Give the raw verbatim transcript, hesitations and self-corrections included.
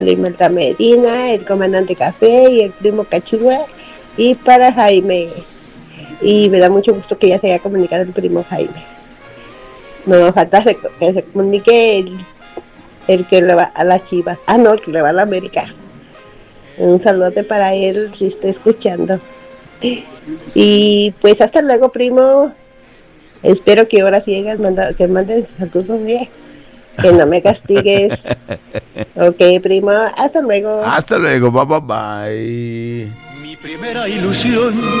Imelda Medina, el comandante Café y el primo Cachúa, y para Jaime. Y me da mucho gusto que ya se haya comunicado el primo Jaime. No falta que se comunique el, el que le va a la Chivas. Ah, no, el que le va a la América. Un saludo para él si está escuchando. Y pues hasta luego, primo. Espero que ahora sí hayas mandado, que mandes saludos, ¿eh? Que no me castigues. Ok, primo, hasta luego. Hasta luego, bye bye bye. Mi primera ilusión